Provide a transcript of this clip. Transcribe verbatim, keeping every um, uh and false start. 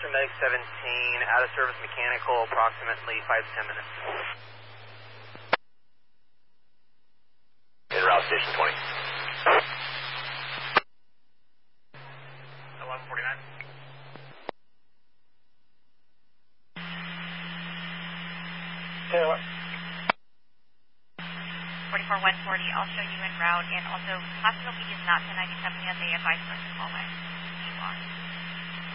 Medic seventeen, out of service mechanical, approximately five to ten minutes. En route, station twenty. eleven forty-nine. Taylor. forty-four one forty, I'll show you en route, and also hospital P D is not ten ninety-seven yet, they advise for us to call back.